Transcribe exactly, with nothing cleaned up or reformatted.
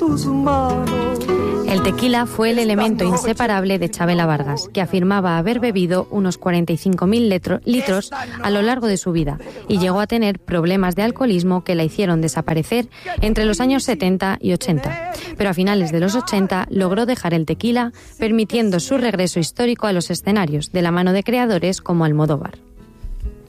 tus manos. El tequila fue el elemento inseparable de Chavela Vargas, que afirmaba haber bebido unos cuarenta y cinco mil litros a lo largo de su vida y llegó a tener problemas de alcoholismo que la hicieron desaparecer entre los años setenta y ochenta. Pero a finales de los ochenta logró dejar el tequila, permitiendo su regreso histórico a los escenarios, de la mano de creadores como Almodóvar.